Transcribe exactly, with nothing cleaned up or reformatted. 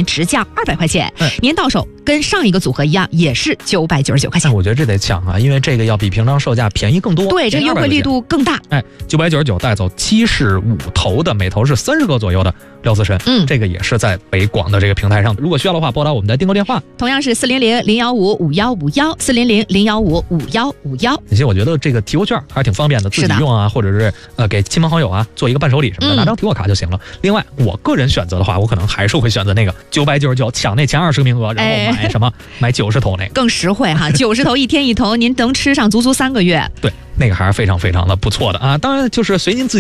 您直降二百块钱， 嗯、 您到手跟上一个组合一样，也是九百九十九块钱。 哎，我觉得这得抢啊，因为这个要比平常售价便宜更多。 对，这个优惠力度更大。 哎，九百九十九带走七十五头的，每头是三十个左右的廖自身。 嗯， 这个也是在北广的这个平台上，如果需要的话，拨打我们的订购电话， 同样是四零零零幺五五幺五幺四零零零幺五五幺五幺。 其实我觉得这个提货券还是挺方便的，自己用啊，或者是呃给亲朋好友啊做一个伴手礼什么的，嗯、拿张提货卡就行了。另外，我个人选择的话，我可能还是会选择那个九百九十九抢那前二十个名额，然后买什么、哎、买九十头那个更实惠哈，九十头一天一头，您能吃上足足三个月。 对，那个还是非常非常的不错的啊。当然就是随您自己。